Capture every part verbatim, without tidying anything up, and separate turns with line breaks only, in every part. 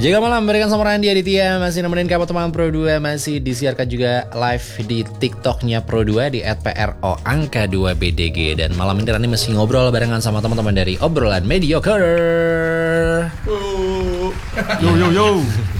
Jaga malam berikan sama Randy Aditya. Masih nemenin kamu teman Pro dua. Masih disiarkan juga live di TikToknya Pro dua di at pro angka dua B D G. Dan malam ini Randy masih ngobrol barengan sama teman-teman dari Obrolan Mediocre.
Yo yo yo.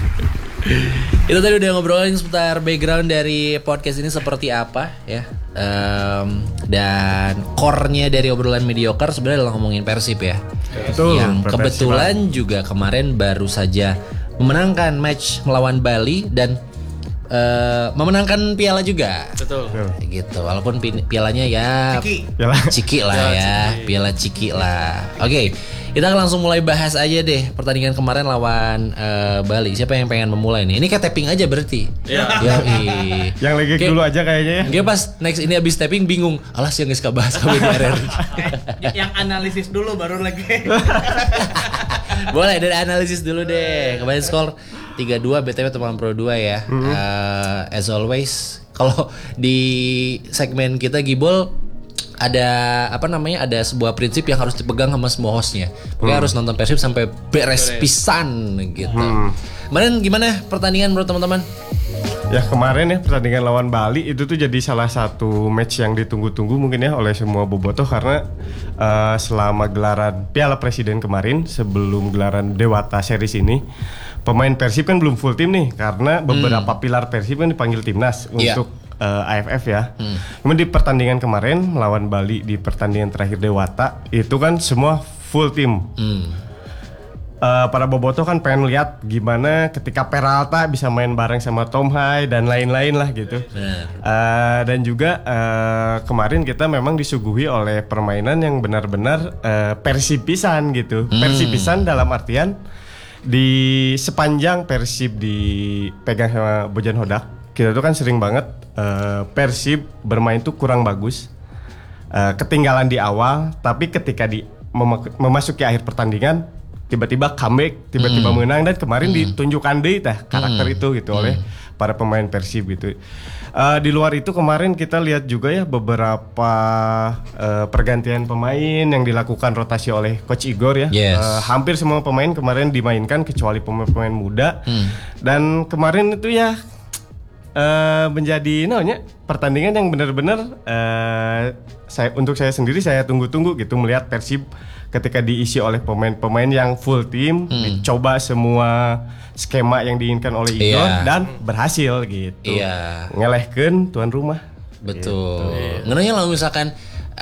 Itu tadi udah ngobrolin seputar background dari podcast ini seperti apa ya. Um, dan core-nya dari Obrolan Mediocre sebenarnya adalah ngomongin Persib ya.
Betul,
yang kebetulan juga kemarin baru saja memenangkan match melawan Bali dan uh, memenangkan piala juga.
Betul.
Gitu. Walaupun pi- pialanya ya
Ciki,
Piala.
Ciki lah ya, piala Ciki lah. Oke. Okay. Kita langsung mulai bahas aja deh pertandingan kemarin lawan uh, Bali. Siapa yang pengen memulai nih? Ini kayak tapping aja berarti.
Iya.
Yoi.
Yang lagi dulu aja kayaknya ya.
Gue pas next ini abis tapping bingung. Alas yang gak bahas K B D R R.
Yang analisis dulu baru lagi.
Boleh dari analisis dulu deh. Kemarin skor tiga dua B T W teman Pro dua ya. Mm-hmm. uh, As always kalau di segmen kita Gibol ada apa namanya ada sebuah prinsip yang harus dipegang sama semua hostnya. Pokoknya hmm. harus nonton Persib sampai beres pisan gitu. Hmm. Kemarin gimana pertandingan menurut teman-teman?
Ya kemarin ya pertandingan lawan Bali itu tuh jadi salah satu match yang ditunggu-tunggu mungkin ya oleh semua bobotoh karena uh, selama gelaran Piala Presiden kemarin sebelum gelaran Dewata Series ini pemain Persib kan belum full tim nih karena beberapa hmm. pilar Persib kan dipanggil timnas
yeah. untuk
Uh, A F F ya. Hmm. Kemudian di pertandingan kemarin melawan Bali di pertandingan terakhir Dewata itu kan semua full tim. Hmm. Uh, para bobotoh kan pengen lihat gimana ketika Peralta bisa main bareng sama Tom Hai dan lain-lain lah gitu. Uh, dan juga uh, kemarin kita memang disuguhi oleh permainan yang benar-benar uh, Persipisan gitu. Hmm. Persipisan dalam artian di sepanjang Persib dipegang sama Bojan Hodak. Kita tuh kan sering banget uh, Persib bermain tuh kurang bagus, uh, ketinggalan di awal, tapi ketika di mem- memasuki akhir pertandingan tiba-tiba comeback, tiba-tiba hmm. menang dan kemarin hmm. ditunjukkan deh tah karakter hmm. itu gitu hmm. oleh para pemain Persib gitu. Uh, di luar itu kemarin kita lihat juga ya beberapa uh, pergantian pemain yang dilakukan rotasi oleh Coach Igor ya.
Yes.
Uh, hampir semua pemain kemarin dimainkan kecuali pemain-pemain muda hmm. dan kemarin itu ya. Uh, menjadi namanya pertandingan yang benar-benar uh, saya untuk saya sendiri saya tunggu-tunggu gitu melihat Persib ketika diisi oleh pemain-pemain yang full tim, hmm. dicoba semua skema yang diinginkan oleh Igor yeah. dan berhasil gitu.
Iya. Yeah.
Ngelehkeun tuan rumah.
Betul. Gitu. Ngenanya kalau misalkan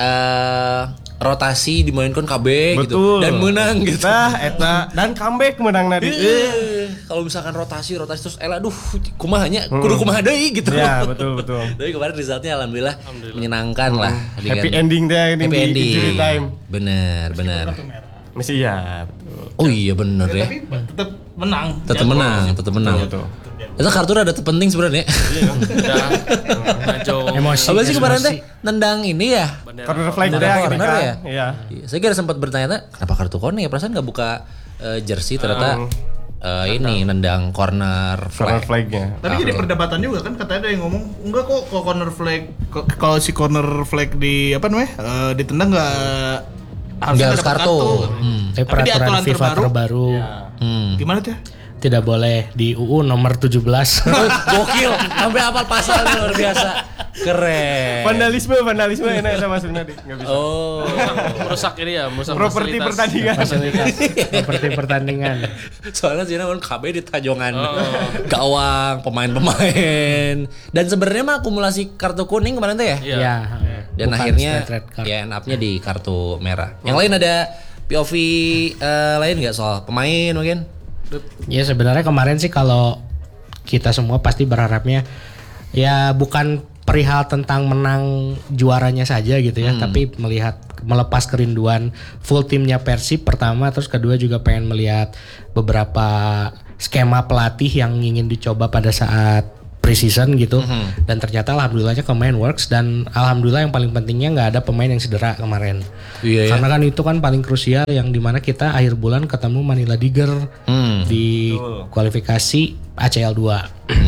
uh, rotasi dimainkan K B gitu dan menang gitu.
Nah, eta dan comeback menang nadi.
Eh, kalau misalkan rotasi rotasi terus elah aduh kumahanya kudu kumaha deui gitu.
Ya, betul betul.
Tapi kemarin resultnya alhamdulillah, alhamdulillah. menyenangkan hmm. lah.
Happy ending deh ini di injury time.
Benar, benar.
Masih iya, betul.
Oh iya benar ya.
Tapi tetap menang.
Tetap menang, tetap menang. Betul. Itu kartu rada penting sebenarnya.
Iya, udah ngaco.
Emosi. Apa sih kemarin teh nendang ini ya?
Corner flag dia gitu
ya.
Iya.
Saya kira sempat bertanya, kenapa kartu kuning ya? Perasaan enggak buka uh, jersey ternyata um, uh, ini nendang corner flag.
Corner flagnya.
Tapi jadi perdebatan juga kan katanya ada yang ngomong enggak kok kok corner flag kalau si corner flag di apa namanya? Uh, ditendang enggak harusnya
harus kartu.
kartu.
Hmm. Tapi peraturan FIFA terbaru, terbaru
ya. hmm. gimana tuh?
Tidak boleh di U U nomor tujuh belas.
Gokil, sampai hafal pasalnya luar biasa. Keren.
Vandalisme, vandalisme enak ada masuknya di. Enggak bisa.
Oh,
merusak ini ya, merusak
properti pertandingan.
Fasilitas properti pertandingan.
Soalnya sih namanya K B di tajongan. Oh. Gawang, pemain-pemain. Dan sebenarnya mah akumulasi kartu kuning kemarin tuh ya?
Iya. Ya.
Dan
bukan
akhirnya ya end up-nya di kartu merah. Yang lain ada P O V uh, lain enggak soal pemain mungkin?
Ya sebenarnya kemarin sih kalau kita semua pasti berharapnya ya bukan perihal tentang menang juaranya saja gitu ya, hmm. tapi melihat melepas kerinduan full timnya Persib pertama, terus kedua juga pengen melihat beberapa skema pelatih yang ingin dicoba pada saat pre-season gitu, mm-hmm. dan ternyata alhamdulillahnya pemain works dan alhamdulillah yang paling pentingnya nggak ada pemain yang cedera kemarin. Iya, karena ya? Kan itu kan paling krusial yang dimana kita akhir bulan ketemu Manila Tiger mm. di Betul. kualifikasi A C L dua.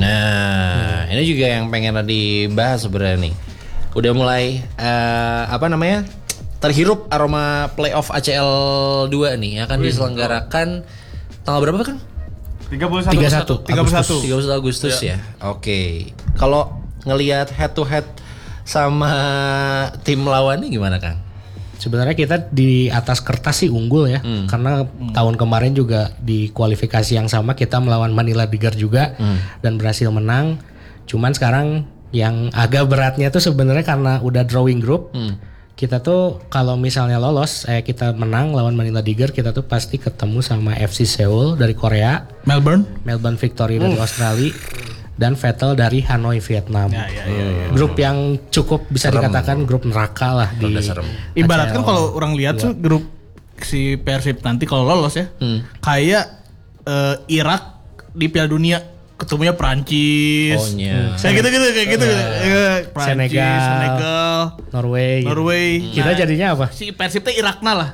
Nah, hmm. ini juga yang pengen dibahas sebenarnya nih. Udah mulai uh, apa namanya? terhirup aroma playoff A C L dua nih akan Wih, diselenggarakan oh. tanggal berapa kan?
tiga puluh satu
tiga puluh satu
tiga puluh satu
tiga puluh satu Agustus ya. Oke. Kalau ngelihat head to head sama tim lawannya gimana, Kang?
Sebenarnya kita di atas kertas sih unggul ya,
Hmm.
karena hmm. tahun kemarin juga di kualifikasi yang sama kita melawan Manila Digar juga hmm. dan berhasil menang. Cuman sekarang yang agak beratnya tuh sebenarnya karena udah drawing group. Hmm. Kita tuh kalau misalnya lolos, eh kita menang lawan Manila Digar, kita tuh pasti ketemu sama F C Seoul dari Korea,
Melbourne
Melbourne Victory dari Australia, dan Vettel dari Hanoi Vietnam.
ya, ya, ya, ya.
Grup yang cukup bisa
Serem.
dikatakan grup neraka lah di
Udah serem.
Ibaratkan
A C L.
kalau orang lihat tuh grup si Persib nanti kalau lolos ya, kayak eh, Irak di Piala Dunia ketemunya Prancis.
Oh, iya.
Kayak gitu-gitu kayak gitu. Uh, Prancis,
Senegal.
Senegal,
Norway. gitu.
Norway.
Kita
Nah,
jadinya apa?
si Persib teh Irakna lah.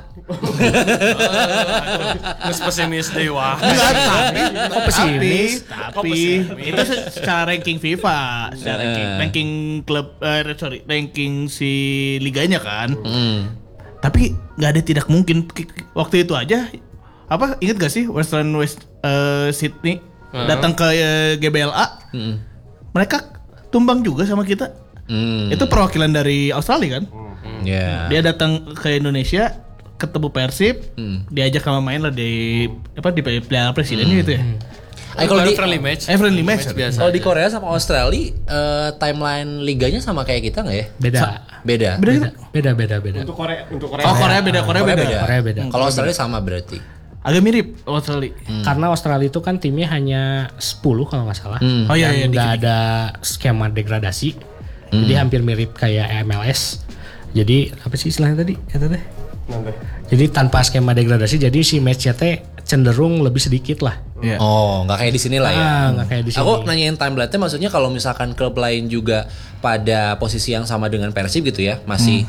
Terus pesimis deh wah.
Enggak, tapi
Kok pesimis?
Tapi,
Kok pesimis?
itu se- secara ranking FIFA, secara ranking,
Eh.
ranking klub, eh, sorry, ranking si liganya kan.
Hmm.
Tapi nggak ada tidak mungkin K- k- waktu itu aja apa inget gak sih Western West eh, Sydney datang ke eh, G B L A,
Hmm.
mereka tumbang juga sama kita.
Hmm.
Itu perwakilan dari Australia kan.
Ya.
Dia datang ke Indonesia ketemu Persib,
Hmm.
diajak sama main lah di apa di Piala Presiden gitu ya.
Eh, kalau di
friendly match.
Eh, friendly match.
biasa.
kalau di Korea sama Australia eh, timeline liganya sama kayak kita nggak ya?
Beda.
Beda.
Beda gitu?
Beda beda beda.
untuk Korea untuk Korea.
Oh Korea beda, Korea,
Korea
beda.
beda.
Korea beda.
Kalau Australia sama berarti.
Agak mirip Australia.
Karena Australia itu kan timnya hanya sepuluh kalau nggak salah.
Hmm.
Oh iya, iya,
Dan nggak
dikit-dikit.
ada skema degradasi. Jadi hampir mirip kayak M L S. Jadi apa sih istilahnya tadi? Kata teh.
Nanti.
Jadi tanpa skema degradasi, jadi si matchnya teh cenderung lebih sedikit lah.
Iya.
Oh, nggak kayak di sini lah ya.
Ah, nggak kayak di sini.
Aku nanyain timeline-nya maksudnya kalau misalkan klub lain juga pada posisi yang sama dengan Persib gitu ya, masih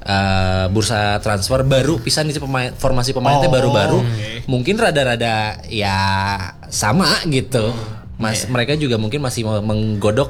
eh, bursa transfer baru pisah nih pemain formasi pemainnya baru-baru, mungkin rada-rada ya sama gitu. Mas mereka juga mungkin masih mau menggodok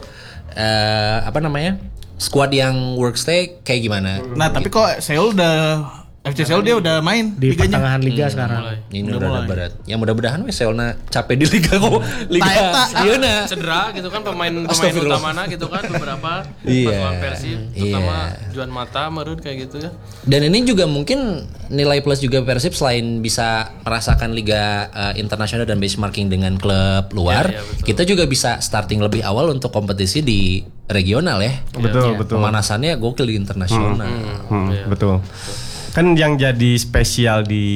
eh, apa namanya? Squad yang workstay kayak gimana?
Nah, tapi kok Seoul udah F C Seoul dia udah main
Di
liganya.
pertengahan liga sekarang.
Ini
Udah
udah
mulai.
berat. Ya mudah-mudahan we Seolna capek di liga kok. Liga
Taeta.
Ayeuna.
Cedera gitu kan pemain pemain
Astagfirullah.
utamana gitu kan beberapa
Iya.
pas lawan Persib terutama
Iya.
Juan Mata meureun kayak gitu ya.
Dan ini juga mungkin nilai plus juga Persib selain bisa merasakan liga eh, internasional dan benchmarking dengan klub luar,
Iya, iya, betul.
kita juga bisa starting lebih awal untuk kompetisi di regional ya.
Betul, betul.
Pemanasannya gokil di internasional.
Hmm, betul. Kan yang jadi spesial di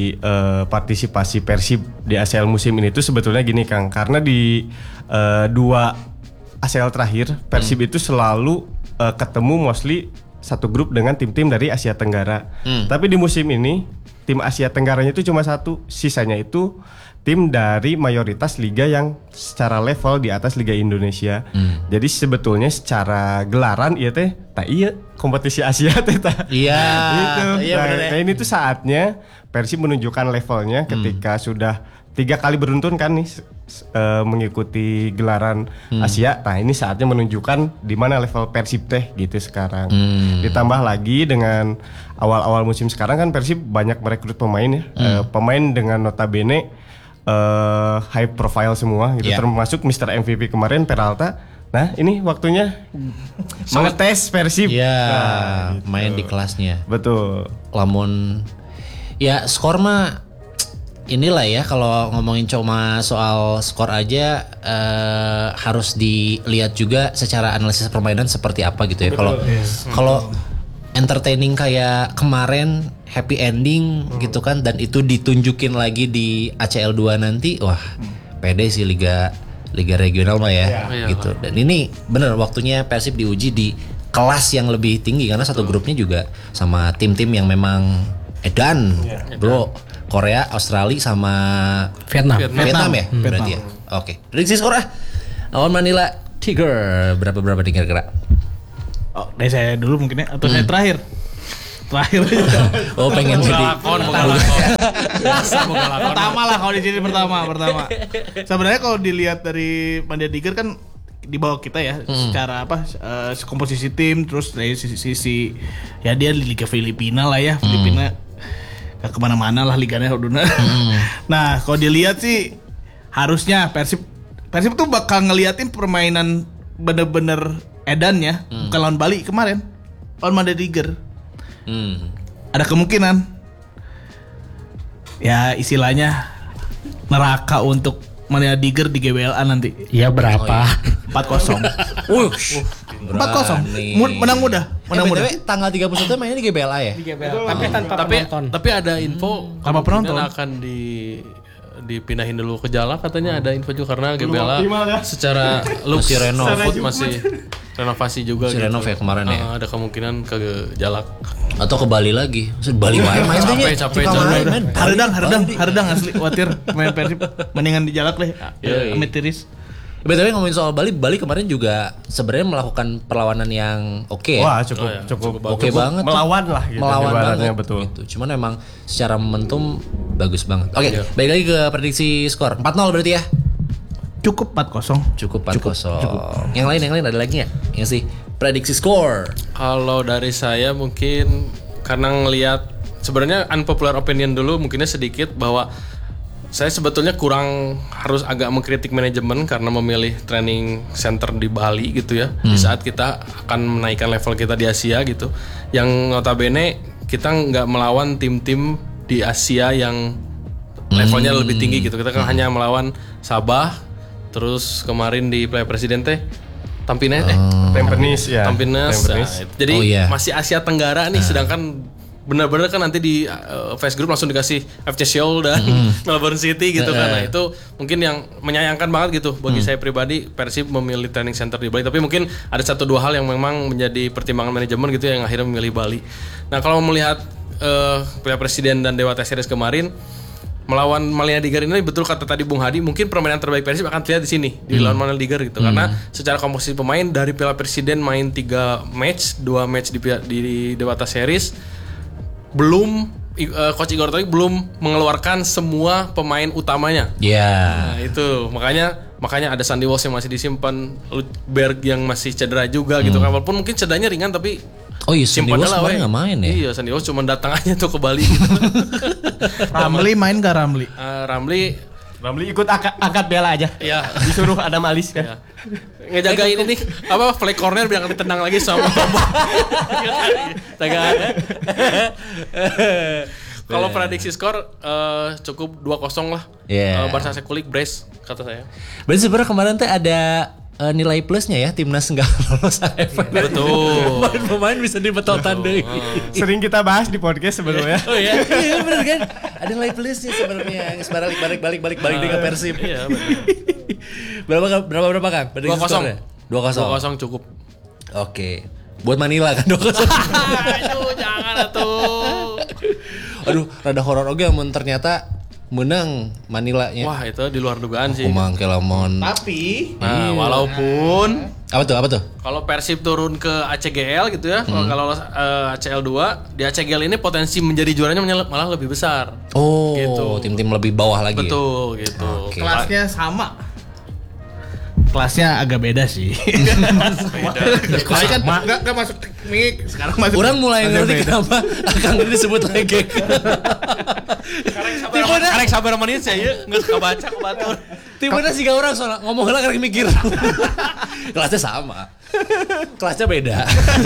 eh, partisipasi Persib di A C L musim ini tuh sebetulnya gini Kang, karena di eh, dua A C L terakhir Persib itu selalu eh, ketemu mostly satu grup dengan tim-tim dari Asia Tenggara. Tapi di musim ini tim Asia Tenggaranya itu cuma satu, sisanya itu tim dari mayoritas liga yang secara level di atas Liga Indonesia. Jadi sebetulnya secara gelaran iya teh, tak iya kompetisi Asia teh tak.
Iya.
Gitu.
Iya
Nah,
bener ya.
nah, ini tuh saatnya Persib menunjukkan levelnya ketika sudah tiga kali beruntun kan nih s- s- eh, mengikuti gelaran Asia. Nah ini saatnya menunjukkan di mana level Persib teh gitu sekarang. Ditambah lagi dengan awal-awal musim sekarang kan Persib banyak merekrut pemain ya. Eh, pemain dengan notabene eh, high profile semua gitu.
Iya.
Termasuk mister M V P kemarin Peralta. Nah ini waktunya mengetes Persib.
Iya,
Nah,
main di kelasnya.
betul.
Lamun ya skor mah inilah ya kalau ngomongin cuma soal skor aja eh, harus dilihat juga secara analisis permainan seperti apa gitu ya. Kalau kalau entertaining kayak kemarin happy ending gitu kan dan itu ditunjukin lagi di A C L dua nanti wah pede sih liga liga regional mah ya gitu. Dan ini bener waktunya Persib diuji di kelas yang lebih tinggi karena satu grupnya juga sama tim-tim yang memang edan, bro. Korea, Australia sama
Vietnam.
Vietnam, ya berarti ya. Oke. Prediksi skor ah. Lawan Manila Tiger berapa berapa Tiger kira?
Oh, dari saya dulu mungkin ya atau saya terakhir. Terakhir.
Oh pengen
Boga
jadi.
lakon, boga lakon. Biasa boga lakon.
Pertama lah kalau di sini pertama, pertama. Sebenarnya kalau dilihat dari Mandia Tiger kan di bawah kita ya secara apa eh, komposisi tim terus dari sisi, sisi ya dia di Liga Filipina lah ya Filipina gak kemana-mana lah liganya udah. Nah kalau dilihat sih harusnya Persib Persib tuh bakal ngeliatin permainan bener-bener edannya hmm. bukan lawan Bali kemarin, lawan Madadiger. Hmm. Ada kemungkinan ya istilahnya neraka untuk Madadiger di G B L A nanti.
Iya berapa?
Oh, iya.
empat kosong.
Uh,
empat kosong. Menang mudah, menang
eh,
mudah.
B T W tanggal tiga puluh satu mainnya di G B L A ya?
Di G B L A. Tapi tanpa
tapi
penonton.
tapi ada info
Tanpa penonton.
akan di dipindahin dulu ke Jalak katanya, ada info juga karena G B L A secara looks
Masih renov.
food masih renovasi juga
Masih
gitu.
renov ya kemarin ya?
Ah, ada kemungkinan ke Jalak.
Atau ke Bali lagi. Maksud Bali main main
Capek, capek, capek.
Haredang, haredang, haredang asli khawatir main Persib mendingan di Jalak deh.
Iya, iya.
Amit tiris.
B T W ngomongin soal Bali, Bali kemarin juga sebenarnya melakukan perlawanan yang oke ya.
Wah cukup
Oh, ya.
cukup
Oke okay banget.
melawan lah gitu.
Melawan
ibaratnya,
banget.
betul.
Gitu. Cuman emang secara momentum bagus banget. Oke,
Iya.
balik lagi ke prediksi skor. empat nol berarti ya?
Cukup empat kosong.
Cukup empat kosong. Yang lain yang lain ada lagi nggak? Yang sih prediksi skor.
Kalau dari saya mungkin karena ngelihat sebenarnya unpopular opinion dulu mungkinnya sedikit bahwa saya sebetulnya kurang harus agak mengkritik manajemen karena memilih training center di Bali gitu ya. Hmm. Di saat kita akan menaikkan level kita di Asia gitu. Yang notabene kita nggak melawan tim-tim di Asia yang levelnya hmm. lebih tinggi gitu. Kita kan hmm. hanya melawan Sabah, terus kemarin di Piala Presiden teh Tampines eh
Tampines ya.
Tampines.
Tampines.
Nah, jadi
Oh, iya.
masih Asia Tenggara nih, sedangkan benar-benar kan nanti di uh, phase group langsung dikasih F C Seoul dan mm. Melbourne City gitu kan. Nah, itu mungkin yang menyayangkan banget gitu bagi mm. saya pribadi. Persib memilih training center di Bali, tapi mungkin ada satu dua hal yang memang menjadi pertimbangan manajemen gitu yang akhirnya memilih Bali. Nah, kalau melihat uh, Piala Presiden dan Dewata Series kemarin melawan Madadiger ini, betul kata tadi Bung Hadi, mungkin permainan terbaik Persib akan terlihat di sini di lawan Madadiger gitu. Hmm. Karena secara komposisi pemain dari Piala Presiden main tiga match, dua match di di, di Dewata Series, belum uh, Coach Igor Toik belum mengeluarkan semua pemain utamanya.
Ya. Yeah.
Nah, itu makanya makanya ada Sandy Walsh yang masih disimpan, Berg yang masih cedera juga hmm. gitu kan. Walaupun mungkin cederanya ringan tapi
oh iya, Sandy Walsh kemarin nggak main ya?
Iya, Sandy Walsh cuma datang aja tuh ke Bali gitu.
Ramli main gak Ramli?
Uh, Ramli
Ramli ikut angkat, angkat bela aja.
Iya.
Disuruh Adam Alis kan.
Ya. Ngejagain ini apa flag corner biar ditendang lagi sama Tombak. Jagaan. Kalau prediksi skor uh, cukup dua kosong lah.
Yeah.
Uh, Barca Sekulik brace kata saya.
Berarti sebenarnya kemarin tuh ada uh, nilai plusnya ya, timnas nggak lolos A F F.
Betul.
Pemain-pemain bisa dibetotan deh.
Sering kita bahas di podcast sebelumnya.
Oh iya, iya benar kan? Ada nilai plusnya sebenarnya. Balik balik balik balik balik dengan Persib.
Iya benar.
berapa berapa berapa Kang?
Dua kosong.
Dua kosong.
Dua kosong cukup.
Oke. Buat Manila kan dua kosong.
Aduh jangan atuh.
Aduh, rada horor oge mun ternyata menang Manila-nya.
Wah itu di luar dugaan sih.
Kumang kelamon.
Tapi
Nah walaupun
Apa tuh? Apa tuh?
kalau Persib turun ke A C G L gitu ya, hmm. kalau uh, A C L dua di A C G L ini potensi menjadi juaranya malah lebih besar.
Oh,
Gitu.
tim-tim lebih bawah lagi.
Betul gitu.
Oke.
kelasnya sama. Kelasnya agak beda sih. Tapi kan nggak nggak masuk teknik, sekarang masuk.
Orang mulai
agak
ngerti
beda.
kenapa Kang ini disebut legek.
Karek sabar menit saya nggak suka baca ke batur.
Tiba-tiba sih orang soalnya ngomong lah karek mikir. Kelasnya sama. Kelasnya beda.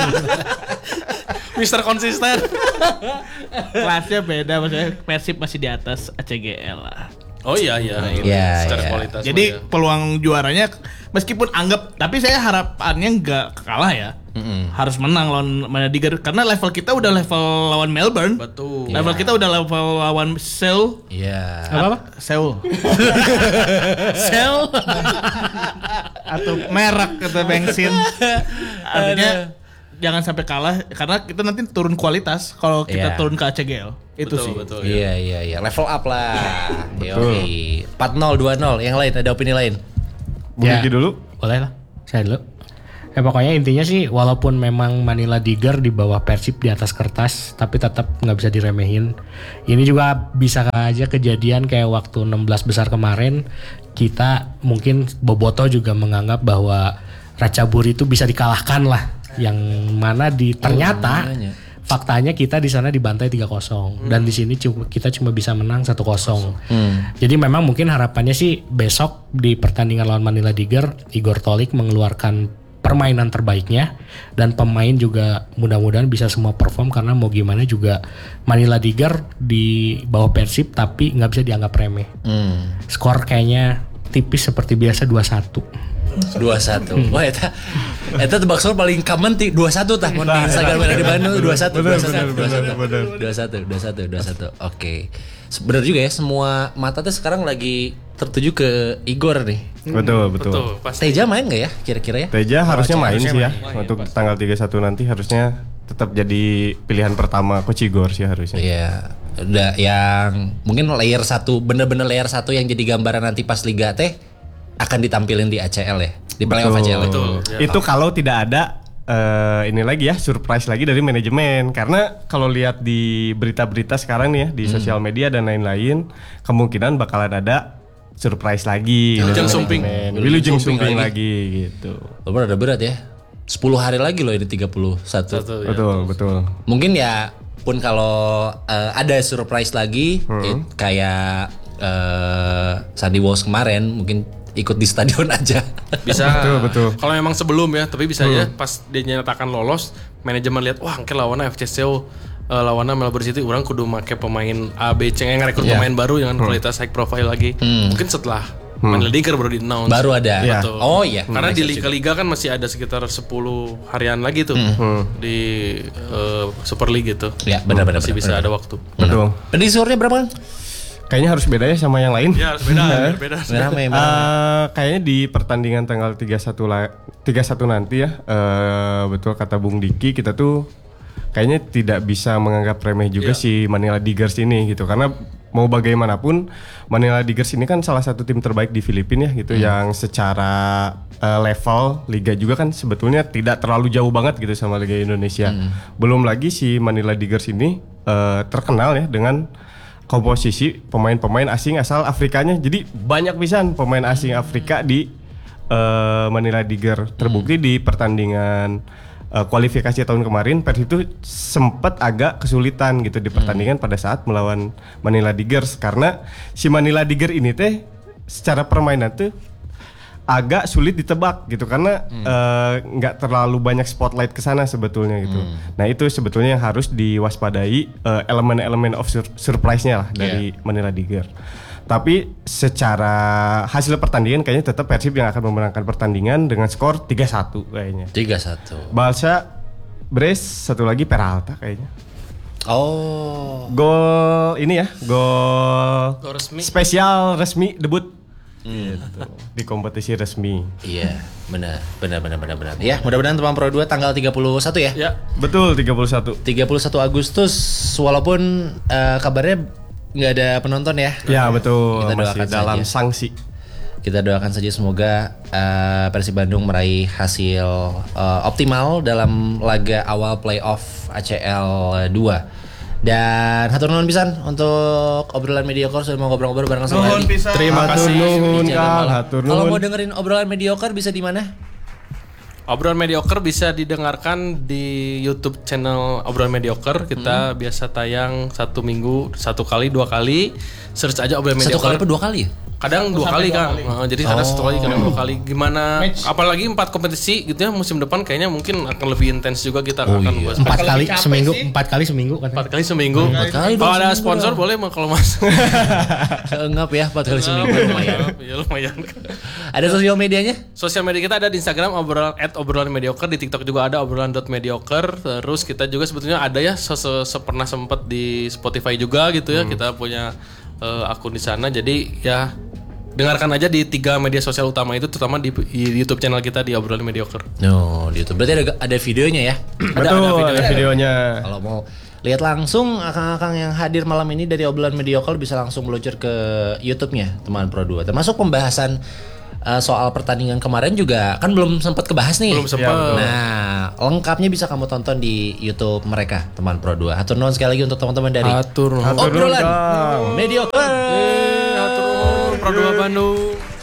Mister konsisten.
Kelasnya beda, maksudnya Persib masih di atas A C G L lah.
Oh iya iya.
Iya,
Secara
iya.
kualitas.
Jadi
mah ya.
peluang juaranya meskipun anggap, tapi saya harapannya nggak kalah ya.
Mm-mm.
Harus menang lawan Madadiger karena level kita udah level lawan Melbourne.
Betul.
Level kita udah level lawan Seoul.
Iya.
Apa apa? Seoul. Seoul. Atau merek kata bensin. Artinya jangan sampai kalah karena kita nanti turun kualitas kalau kita
Iya.
turun ke A C G L. Itu
Betul,
sih.
betul. ya.
Iya iya iya, level up lah. Yoi. empat nol dua nol. Yang lain ada opini lain?
Bung
Ya.
Gigi dulu.
Boleh lah, saya dulu. Ya pokoknya intinya sih walaupun memang Manila Diger di bawah Persib di atas kertas, tapi tetap nggak bisa diremehin. Ini juga bisa aja kejadian kayak waktu enam belas besar kemarin, kita mungkin Boboto juga menganggap bahwa Ratchaburi itu bisa dikalahkan lah. Yang mana di ternyata
makanya.
faktanya kita di sana dibantai tiga kosong dan di sini cuma kita cuma bisa menang satu kosong.
Hmm.
Jadi memang mungkin harapannya sih besok di pertandingan lawan Manila Tiger, Igor Tolik mengeluarkan permainan terbaiknya dan pemain juga mudah-mudahan bisa semua perform karena mau gimana juga Manila Tiger di bawah Persib tapi nggak bisa dianggap remeh.
Hmm.
Skor kayaknya tipis seperti biasa dua satu.
dua satu. Wah eta eta tebak skor paling common ti dua satu tah mun di Instagram ada di Bandung dua satu dua satu dua satu dua satu dua satu dua satu. Oke. Benar juga ya semua mata tuh sekarang lagi tertuju ke Igor nih.
Betul, betul.
Betul, pasti.
Teja main nggak ya kira-kira ya?
Teja harusnya main
harusnya
sih ya.
main.
Untuk tanggal tiga puluh satu nanti harusnya tetap jadi pilihan pertama Coach Igor sih harusnya.
Iya. Udah yang mungkin layer satu bener-bener layer satu yang jadi gambaran nanti pas Liga teh akan ditampilin di A C L ya, di playoff A C L.
Betul. Ya.
Itu kalau tidak ada eh, ini lagi ya, surprise lagi dari manajemen. Karena kalau lihat di berita-berita sekarang nih ya, di sosial media dan lain-lain, kemungkinan bakalan ada surprise lagi.
Wilujeng
dari
Sumping.
manajemen.
Wilujeng
Wilujeng
Sumping
Sumping
lagi.
lagi gitu.
Walaupun ada berat ya. sepuluh hari lagi loh ini tiga puluh satu.
Satu, ya.
Betul, betul.
Mungkin ya pun kalau eh, ada surprise lagi eh, kayak eh, Sandy Walsh kemarin mungkin ikut di stadion aja.
Bisa.
Betul, betul.
Kalau memang sebelum ya, tapi bisa aja pas dia nyatakan lolos, manajemen lihat wah angke lawannya F C Seoul uh, lawannya Melbourne City orang kudu make pemain A B C yang ngerekrut
Iya.
pemain baru dengan kualitas high profile lagi. Mungkin setelah Manila Tiger baru di announce.
Baru ada.
Iya.
Betul.
Oh iya.
Karena di liga-liga kan masih ada sekitar sepuluh harian lagi tuh di uh, Super League gitu.
Ya benar-benar.
Masih bisa ada waktu.
Betul.
Tadi skornya berapa kan?
Kayaknya harus beda ya sama yang lain.
Ya, harus beda, harus beda.
Merah-merah.
Eh, kayaknya di pertandingan tanggal tiga puluh satu la- tiga puluh satu nanti ya, eh, betul kata Bung Diki, kita tuh kayaknya tidak bisa menganggap remeh juga si Manila Tigers ini gitu, karena mau bagaimanapun Manila Tigers ini kan salah satu tim terbaik di Filipina ya gitu, yang secara eh, level liga juga kan sebetulnya tidak terlalu jauh banget gitu sama Liga Indonesia. Belum lagi si Manila Tigers ini eh, terkenal ya dengan komposisi pemain-pemain asing asal Afrikanya. Jadi banyak pisan pemain asing Afrika di uh, Manila Tiger. Terbukti di pertandingan uh, kualifikasi tahun kemarin Persib itu sempat agak kesulitan gitu di pertandingan pada saat melawan Manila Tigers, karena si Manila Tiger ini teh secara permainan tuh agak sulit ditebak gitu, karena nggak hmm. uh, terlalu banyak spotlight ke sana sebetulnya gitu. Hmm. Nah itu sebetulnya yang harus diwaspadai, uh, elemen-elemen of sur- surprise-nya lah dari yeah. Manila Tiger. Tapi secara hasil pertandingan kayaknya tetap Persib yang akan memenangkan pertandingan dengan skor tiga satu kayaknya.
tiga satu.
Balsa brace, satu lagi Peralta kayaknya.
Oh.
Gol ini ya, gol,
Gol resmi.
spesial resmi debut. Gitu. Di kompetisi resmi.
Iya, benar, benar, benar, benar, benar. Ya, mudah-mudahan teman Pro dua tanggal tiga puluh satu ya.
Ya.
Betul, tiga puluh satu.
tiga puluh satu Agustus, walaupun uh, kabarnya nggak ada penonton ya.
Ya betul,
Kita
masih
doakan
dalam
saja.
sanksi.
Kita doakan saja semoga uh, Persib Bandung meraih hasil uh, optimal dalam laga awal playoff A C L dua. Dan hatur nuhun pisan untuk obrolan mediocre, sudah mau ngobrol-ngobrol bareng sama
Nuhun
Adi.
pisan.
Terima
Hatur
kasih.
nuhun,
Di Jalan
Kang.
Malam.
Hatur
Kalau
nuhun.
mau dengerin obrolan mediocre bisa di mana?
Obrolan Mediocre bisa didengarkan di YouTube channel Obrolan Mediocre. Kita
Hmm.
biasa tayang satu minggu, satu kali, dua kali. Search aja Obrolan
Satu
Mediocre.
kali apa dua kali ya?
Kadang dua kali kan, Heeh, jadi ada satu kali, kadang dua kali. Gimana? Apalagi empat kompetisi gitu ya musim depan kayaknya mungkin akan lebih intens juga kita akan bahas.
Empat
Kalau
kali
lebih capek
seminggu,
sih.
empat kali seminggu kan.
Empat kali seminggu.
kali
Kalau
dong
ada
seminggu
sponsor
dong.
boleh mah kalau mas.
Enggak ya, empat kali seminggu lumayan.
Ya lumayan.
Ada sosial medianya?
Sosial media kita ada di Instagram obrolan at obrolan mediocre, di TikTok juga ada obrolan dot mediocre. Terus kita juga sebetulnya ada ya se se se- pernah sempet di Spotify juga gitu ya. Kita punya eh, akun di sana. Jadi ya dengarkan aja di tiga media sosial utama itu, terutama di, di YouTube channel kita di obrolan mediocre.
No, di YouTube. Berarti ada ada videonya ya?
Betul, ada, videonya.
Kalau mau lihat langsung akang-akang yang hadir malam ini dari obrolan mediocre bisa langsung meluncur ke YouTube-nya teman Pro dua. Termasuk pembahasan uh, soal pertandingan kemarin juga kan belum sempat kebahas nih.
Belum sempat.
Nah, lengkapnya bisa kamu tonton di YouTube mereka teman Pro dua. Hatur nuhun sekali lagi untuk teman-teman dari
Atur.
Hatur nuhun,
obrolan
Kang.
mediocre.
Atur. Pro dua Bandung.